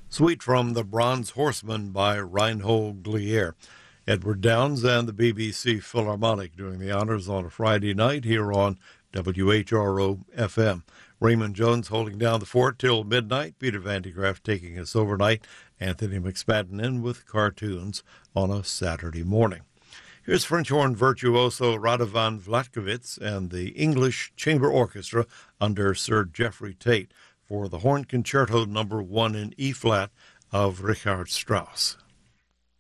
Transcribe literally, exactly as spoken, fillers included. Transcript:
Suite from The Bronze Horseman by Reinhold Glier. Edward Downes and the B B C Philharmonic doing the honors on a Friday night here on W H R O F M. Raymond Jones holding down the fort till midnight. Peter Van de Graaff taking us overnight. Anthony McSpadden in with cartoons on a Saturday morning. Here's French horn virtuoso Radovan Vlatkovits and the English Chamber Orchestra under Sir Geoffrey Tate for the Horn Concerto number one in E-flat of Richard Strauss.